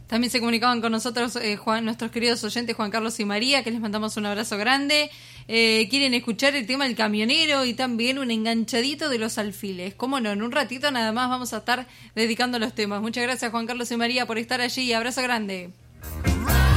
También se comunicaban con nosotros nuestros queridos oyentes Juan Carlos y María, que les mandamos un abrazo grande. Quieren escuchar el tema del camionero y también un enganchadito de los alfiles. Cómo no, en un ratito nada más vamos a estar dedicando los temas. Muchas gracias Juan Carlos y María por estar allí. Abrazo grande.